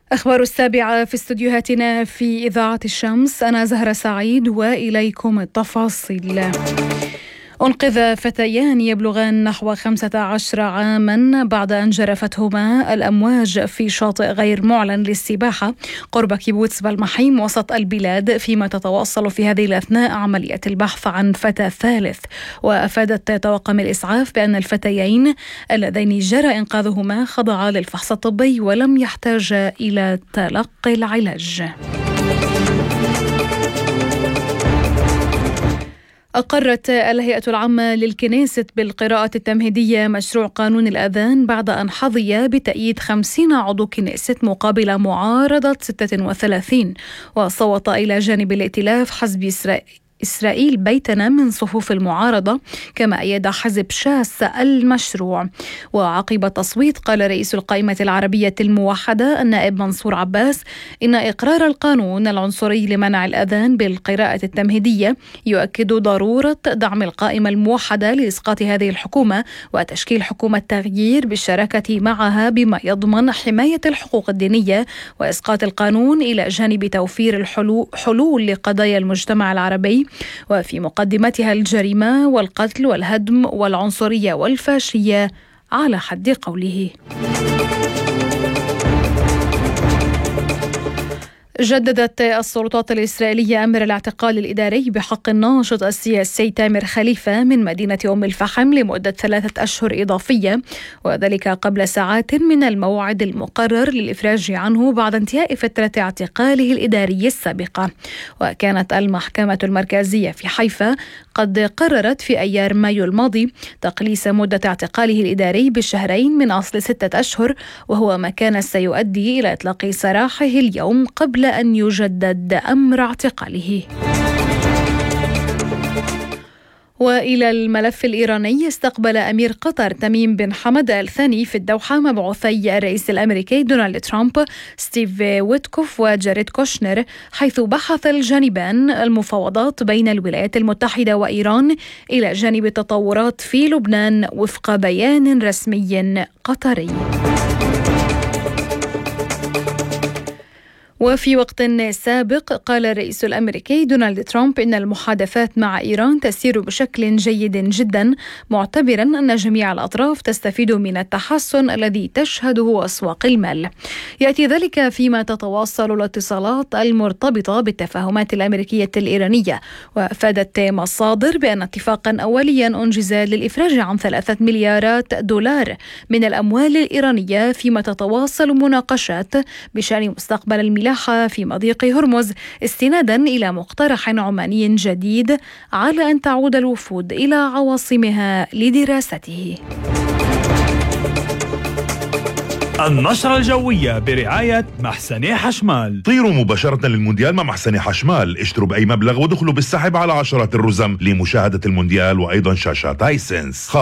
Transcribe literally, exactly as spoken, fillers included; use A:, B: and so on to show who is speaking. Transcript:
A: أخبار السابعة في استديوهاتنا في إذاعة الشمس. أنا زهرة سعيد وإليكم التفاصيل. أنقذ فتيان يبلغان نحو خمسة عشر عاما بعد أن جرفتهما الأمواج في شاطئ غير معلن للسباحة قرب كيبوتس بالمحيم وسط البلاد، فيما تتواصل في هذه الأثناء عملية البحث عن فتى ثالث. وأفادت طواقم الإسعاف بأن الفتيين اللذين جرى إنقاذهما خضعا للفحص الطبي ولم يحتاجا إلى تلقي العلاج. أقرت الهيئة العامة للكنيست بالقراءة التمهيدية مشروع قانون الأذان بعد أن حظي بتأييد خمسين عضو كنيست مقابل معارضة ستة وثلاثين، وصوت إلى جانب الائتلاف حزب إسرائيل إسرائيل بيتنا من صفوف المعارضة، كما أيد حزب شاس المشروع. وعقب تصويت قال رئيس القائمة العربية الموحدة النائب منصور عباس إن إقرار القانون العنصري لمنع الأذان بالقراءة التمهيدية يؤكد ضرورة دعم القائمة الموحدة لإسقاط هذه الحكومة وتشكيل حكومة تغيير بالشراكة معها بما يضمن حماية الحقوق الدينية وإسقاط القانون إلى جانب توفير الحلول لقضايا المجتمع العربي، وفي مقدمتها الجريمة والقتل والهدم والعنصرية والفاشية على حد قوله. جددت السلطات الإسرائيلية أمر الاعتقال الإداري بحق الناشط السياسي تامر خليفة من مدينة أم الفحم لمدة ثلاثة أشهر إضافية، وذلك قبل ساعات من الموعد المقرر للإفراج عنه بعد انتهاء فترة اعتقاله الإداري السابقة. وكانت المحكمة المركزية في حيفا قد قررت في أيار مايو الماضي تقليص مدة اعتقاله الإداري بالشهرين من أصل ستة أشهر، وهو ما كان سيؤدي إلى إطلاق سراحه اليوم قبل أن يجدد أمر اعتقاله. وإلى الملف الإيراني، استقبل أمير قطر تميم بن حمد آل ثاني في الدوحة مبعوثي الرئيس الأمريكي دونالد ترامب ستيف ويتكوف وجاريد كوشنر، حيث بحث الجانبان المفاوضات بين الولايات المتحدة وإيران إلى جانب التطورات في لبنان وفق بيان رسمي قطري. وفي وقت سابق قال الرئيس الأمريكي دونالد ترامب إن المحادثات مع إيران تسير بشكل جيد جدا، معتبرا أن جميع الأطراف تستفيد من التحسن الذي تشهده أسواق المال. يأتي ذلك فيما تتواصل الاتصالات المرتبطة بالتفاهمات الأمريكية الإيرانية، وأفادت مصادر بأن اتفاقا أوليا أنجز للإفراج عن ثلاثة مليارات دولار من الأموال الإيرانية، فيما تتواصل مناقشات بشأن مستقبل الملاحة في مضيق هرمز استنادا إلى مقترح عماني جديد على أن تعود الوفود إلى عواصمها لدراسته.
B: النشرة الجوية برعاية محسني حشمال.
C: طيروا مباشرة للمونديال مع محسني حشمال، اشتروا بأي مبلغ ودخلوا بالسحب على عشرات الرزم لمشاهدة المونديال وأيضا شاشات هايسنس.